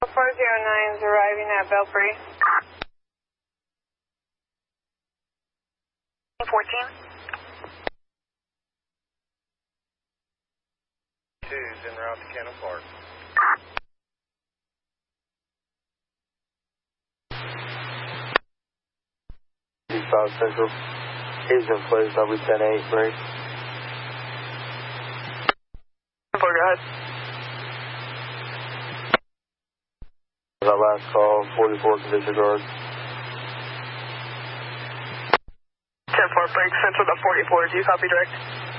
409 is arriving at Belfry. 14. 2's en route to Cannon Park. South Central. He's in place. I'll be 10-8, break. Go ahead. Our last call, 44 condition guard. 10-4, break, Central to 44. Do you copy direct?